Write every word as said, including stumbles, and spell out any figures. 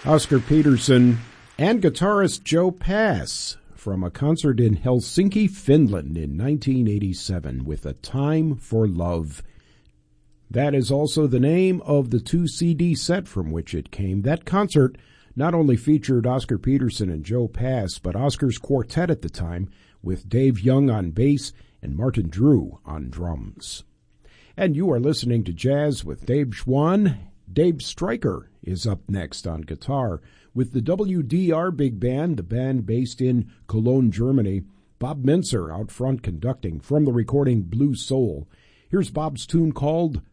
Oscar Peterson and guitarist Joe Pass from a concert in Helsinki, Finland in nineteen eighty-seven with A Time for Love. That is also the name of the two C D set from which it came. That concert not only featured Oscar Peterson and Joe Pass, but Oscar's quartet at the time with Dave Young on bass and Martin Drew on drums. And you are listening to Jazz with Dave Schwann. Dave Stryker is up next on guitar with the W D R Big Band, the band based in Cologne, Germany. Bob Mintzer out front conducting from the recording Blue Soul. Here's Bob's tune called